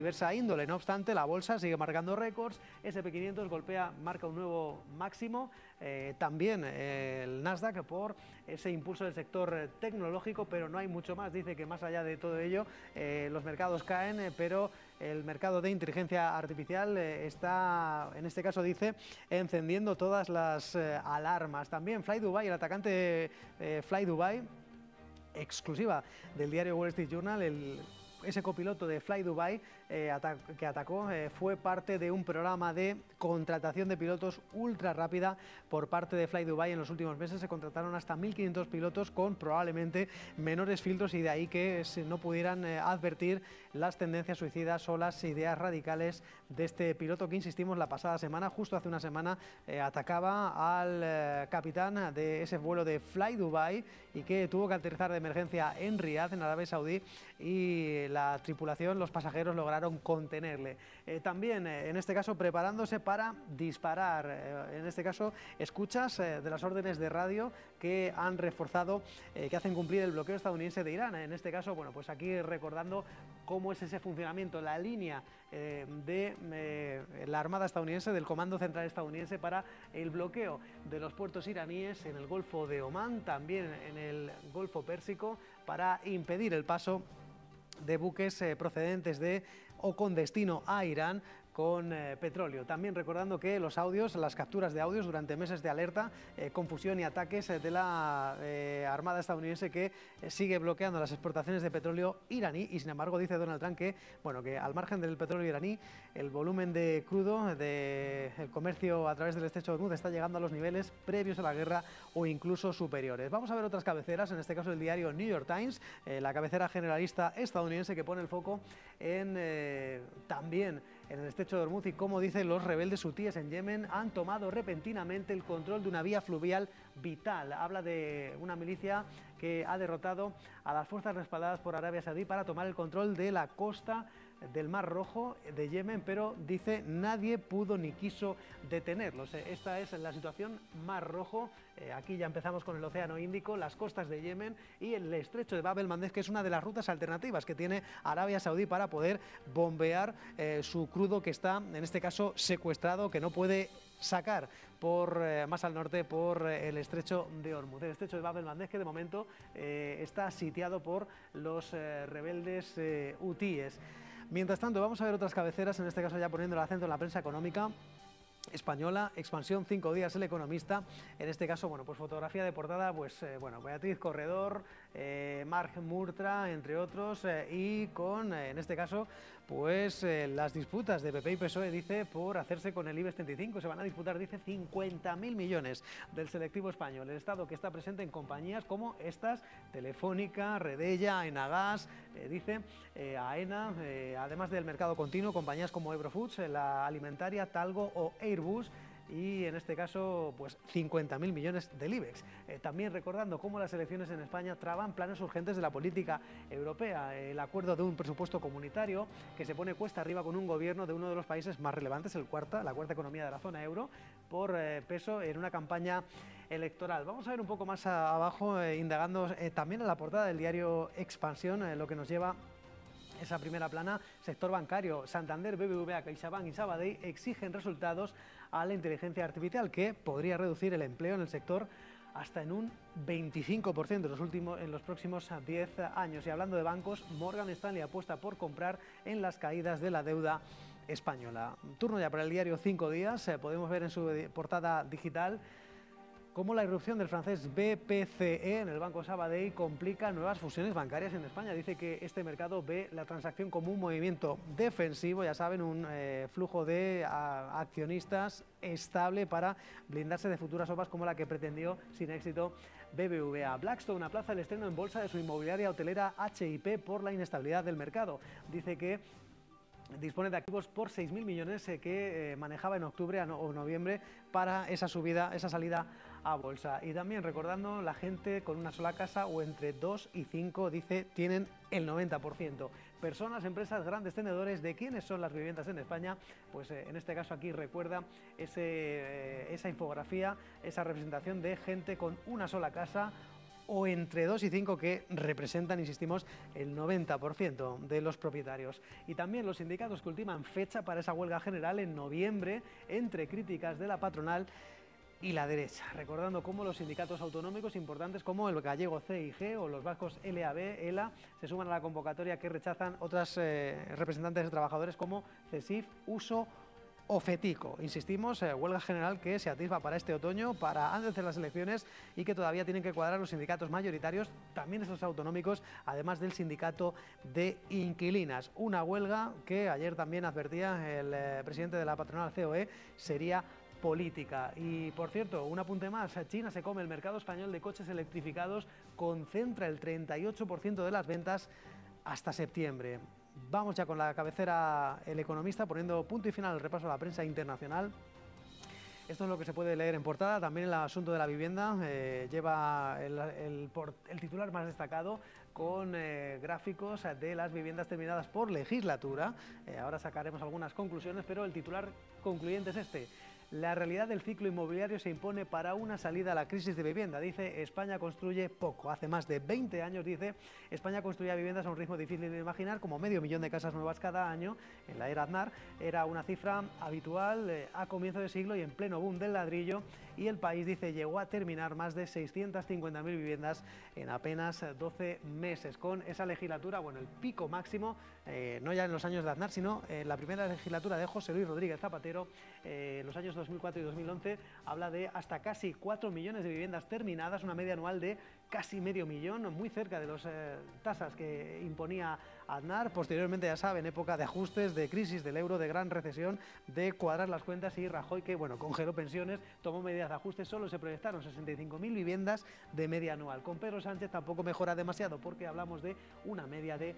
diversa índole. No obstante, la bolsa sigue marcando récords, SP500 marca un nuevo máximo, también el Nasdaq por ese impulso del sector tecnológico, pero no hay mucho más. Dice que más allá de todo ello, los mercados caen, pero el mercado de inteligencia artificial está, en este caso dice, encendiendo todas las alarmas. También Fly Dubai, el atacante Fly Dubai, exclusiva del diario Wall Street Journal, ese copiloto de Fly Dubai que atacó fue parte de un programa de contratación de pilotos ultra rápida por parte de Fly Dubai. En los últimos meses se contrataron hasta 1.500 pilotos con probablemente menores filtros, y de ahí que no pudieran advertir las tendencias suicidas o las ideas radicales de este piloto que, insistimos, la pasada semana, justo hace una semana, atacaba al capitán de ese vuelo de Fly Dubai y que tuvo que aterrizar de emergencia en Riad, en Arabia Saudí, y la tripulación, los pasajeros, lograron contenerle. También, en este caso, preparándose para disparar. En este caso, escuchas de las órdenes de radio que han reforzado, que hacen cumplir el bloqueo estadounidense de Irán. En este caso, bueno, pues aquí recordando cómo es ese funcionamiento, la línea de la Armada estadounidense, del Comando Central estadounidense, para el bloqueo de los puertos iraníes en el Golfo de Omán, también en el Golfo Pérsico, para impedir el paso de buques procedentes de o con destino a Irán con petróleo. También recordando que los audios, las capturas de audios durante meses de alerta, confusión y ataques de la Armada estadounidense, que sigue bloqueando las exportaciones de petróleo iraní, y sin embargo dice Donald Trump que, bueno, que al margen del petróleo iraní, el volumen de crudo, del comercio a través del estrecho de Hormuz, está llegando a los niveles previos a la guerra o incluso superiores. Vamos a ver otras cabeceras, en este caso el diario New York Times, la cabecera generalista estadounidense, que pone el foco en también en el estrecho de Hormuz, y como dicen los rebeldes hutíes en Yemen han tomado repentinamente el control de una vía fluvial vital. Habla de una milicia que ha derrotado a las fuerzas respaldadas por Arabia Saudí para tomar el control de la costa del Mar Rojo de Yemen, pero dice nadie pudo ni quiso detenerlos. Esta es la situación. Mar Rojo, aquí ya empezamos con el Océano Índico, las costas de Yemen y el estrecho de Bab el Mandeb, que es una de las rutas alternativas que tiene Arabia Saudí para poder bombear su crudo, que está, en este caso, secuestrado, que no puede sacar por más al norte por el estrecho de Hormuz. El estrecho de Bab el Mandeb, que de momento está sitiado por los rebeldes hutíes. Mientras tanto, vamos a ver otras cabeceras, en este caso ya poniendo el acento en la prensa económica española. Expansión, 5 días, El Economista. En este caso, bueno, pues fotografía de portada, pues bueno, Beatriz Corredor, Marc Murtra, entre otros, y con, en este caso, pues las disputas de PP y PSOE, dice, por hacerse con el IBEX 35. Se van a disputar, dice, 50.000 millones del selectivo español. El Estado, que está presente en compañías como estas, Telefónica, Redella, Enagas, dice, AENA, además del mercado continuo, compañías como Ebro Foods, la alimentaria, Talgo o Airbus, y en este caso pues 50.000 millones del IBEX. También recordando cómo las elecciones en España traban planes urgentes de la política europea, el acuerdo de un presupuesto comunitario que se pone cuesta arriba con un gobierno de uno de los países más relevantes, la cuarta economía de la zona euro, por peso en una campaña electoral. Vamos a ver un poco más abajo, indagando también en la portada del diario Expansión, lo que nos lleva esa primera plana. Sector bancario, Santander, BBVA, CaixaBank y Sabadell exigen resultados a la inteligencia artificial, que podría reducir el empleo en el sector hasta en un 25% en los próximos 10 años. Y hablando de bancos, Morgan Stanley apuesta por comprar en las caídas de la deuda española. Turno ya para el diario 5 días. Podemos ver en su portada digital cómo la irrupción del francés BPCE en el Banco Sabadell complica nuevas fusiones bancarias en España. Dice que este mercado ve la transacción como un movimiento defensivo, ya saben, un flujo de accionistas estable para blindarse de futuras obras como la que pretendió sin éxito BBVA. Blackstone aplaza el estreno en bolsa de su inmobiliaria hotelera HIP por la inestabilidad del mercado. Dice que dispone de activos por 6.000 millones que manejaba en octubre o noviembre para esa salida a bolsa. Y también recordando, la gente con una sola casa o entre 2 y 5, dice, tienen el 90%. Personas, empresas, grandes tenedores. ¿De quiénes son las viviendas en España? Pues en este caso aquí recuerda esa infografía, esa representación de gente con una sola casa o entre 2 y 5 que representan, insistimos, el 90% de los propietarios. Y también los sindicatos que ultiman fecha para esa huelga general en noviembre, entre críticas de la patronal y la derecha, recordando cómo los sindicatos autonómicos importantes como el gallego CIG o los vascos LAB, ELA, se suman a la convocatoria que rechazan otras representantes de trabajadores como CESIF, USO o FETICO. Insistimos, huelga general que se atisba para este otoño, para antes de las elecciones, y que todavía tienen que cuadrar los sindicatos mayoritarios, también esos autonómicos, además del sindicato de inquilinas. Una huelga que ayer también advertía el presidente de la patronal COE sería política. Y por cierto, un apunte más, China se come el mercado español de coches electrificados, concentra el 38% de las ventas hasta septiembre. Vamos ya con la cabecera El Economista, poniendo punto y final al repaso a la prensa internacional. Esto es lo que se puede leer en portada. También el asunto de la vivienda lleva el titular más destacado, con gráficos de las viviendas terminadas por legislatura. Ahora sacaremos algunas conclusiones, pero el titular concluyente es este: la realidad del ciclo inmobiliario se impone para una salida a la crisis de vivienda. Dice, España construye poco. Hace más de 20 años, dice, España construía viviendas a un ritmo difícil de imaginar, como 500.000 de casas nuevas cada año. En la era Aznar era una cifra habitual a comienzo de siglo y en pleno boom del ladrillo. Y el país, dice, llegó a terminar más de 650.000 viviendas en apenas 12 meses. Con esa legislatura, bueno, el pico máximo, no ya en los años de Aznar, sino en la primera legislatura de José Luis Rodríguez Zapatero, los años 2004 y 2011, habla de hasta casi 4 millones de viviendas terminadas, una media anual de casi 500.000, muy cerca de las tasas que imponía Aznar. Posteriormente, ya saben, época de ajustes, de crisis del euro, de gran recesión, de cuadrar las cuentas, y Rajoy, que bueno, congeló pensiones, tomó medidas de ajuste, solo se proyectaron 65.000 viviendas de media anual. Con Pedro Sánchez tampoco mejora demasiado, porque hablamos de una media de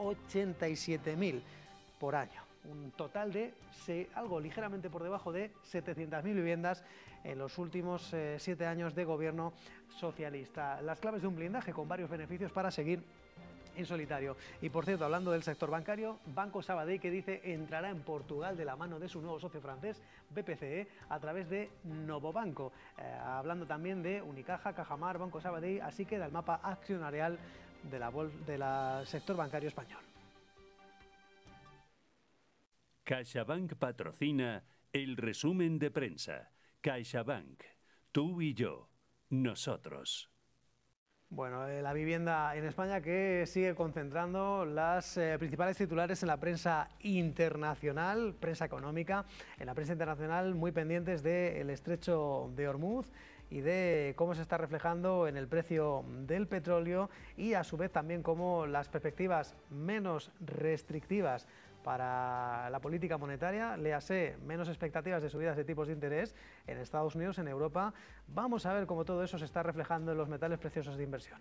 87.000 por año. Un total de algo ligeramente por debajo de 700.000 viviendas en los últimos 7 años de gobierno socialista. Las claves de un blindaje con varios beneficios para seguir en solitario. Y por cierto, hablando del sector bancario, Banco Sabadell, que dice entrará en Portugal de la mano de su nuevo socio francés, BPCE, a través de Novo Banco. Hablando también de Unicaja, Cajamar, Banco Sabadell, así queda el mapa accionarial del sector bancario español. CaixaBank patrocina el resumen de prensa. CaixaBank, tú y yo, nosotros. Bueno, la vivienda en España, que sigue concentrando las principales titulares en la prensa internacional, prensa económica, en la prensa internacional, muy pendientes del estrecho de Hormuz y de cómo se está reflejando en el precio del petróleo, y a su vez también cómo las perspectivas menos restrictivas para la política monetaria, léase menos expectativas de subidas de tipos de interés en Estados Unidos, en Europa. Vamos a ver cómo todo eso se está reflejando en los metales preciosos de inversión.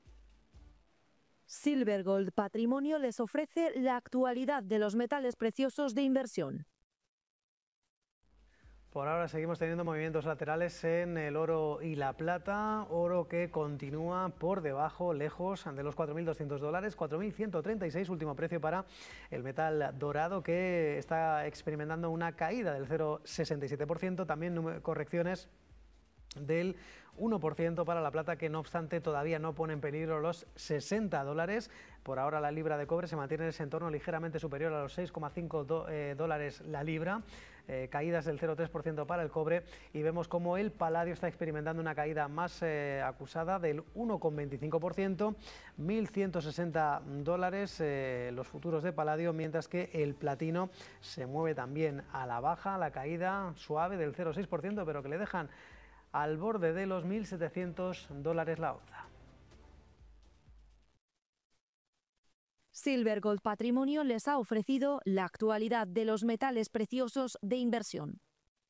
Silvergold Patrimonio les ofrece la actualidad de los metales preciosos de inversión. Por ahora seguimos teniendo movimientos laterales en el oro y la plata, oro que continúa por debajo, lejos de los $4.200, 4.136 último precio para el metal dorado, que está experimentando una caída del 0,67%, también correcciones del 1% para la plata, que no obstante todavía no pone en peligro los $60. Por ahora la libra de cobre se mantiene en ese entorno ligeramente superior a los $6,5 la libra, caídas del 0,3% para el cobre, y vemos como el paladio está experimentando una caída más acusada del 1,25%, $1.160 los futuros de paladio, mientras que el platino se mueve también a la baja, la caída suave del 0,6%, pero que le dejan al borde de los $1.700 la onza. Silvergold Patrimonio les ha ofrecido la actualidad de los metales preciosos de inversión.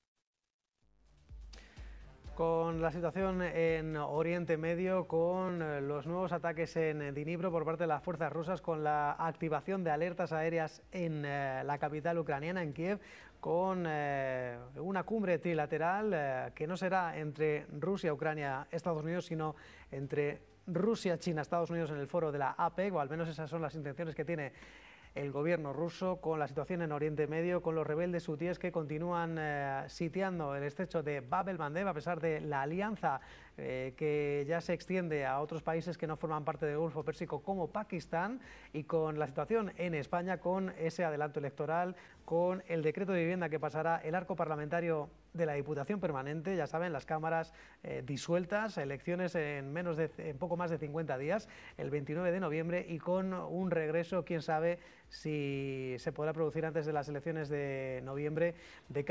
Con la situación en Oriente Medio, con los nuevos ataques en Dnipro por parte de las fuerzas rusas, con la activación de alertas aéreas en la capital ucraniana, en Kiev, con una cumbre trilateral que no será entre Rusia, Ucrania, Estados Unidos, sino entre Rusia, China, Estados Unidos en el foro de la APEC, o al menos esas son las intenciones que tiene el gobierno ruso, con la situación en Oriente Medio, con los rebeldes hutíes que continúan sitiando el estrecho de Bab el Mandeb, a pesar de la alianza que ya se extiende a otros países que no forman parte del Golfo Pérsico como Pakistán, y con la situación en España, con ese adelanto electoral, con el decreto de vivienda que pasará el arco parlamentario de la Diputación Permanente, ya saben, las cámaras disueltas, elecciones en poco más de 50 días, el 29 de noviembre, y con un regreso, quién sabe si se podrá producir antes de las elecciones de noviembre, de